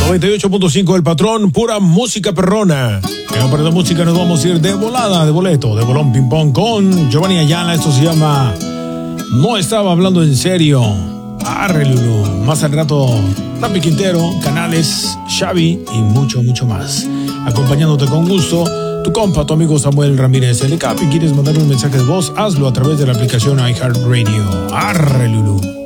98.5 El Patrón, pura música perrona. En Opera de Música nos vamos a ir de volada, de boleto, de bolón ping pong con Giovanni Ayala. Esto se llama No Estaba Hablando en Serio. Arre, Lulú. Más al rato, Tapi Quintero, Canales, Xavi y mucho, mucho más. Acompañándote con gusto, tu compa, tu amigo Samuel Ramírez LK. Y quieres mandar un mensaje de voz, hazlo a través de la aplicación iHeartRadio. Arre, Lulú.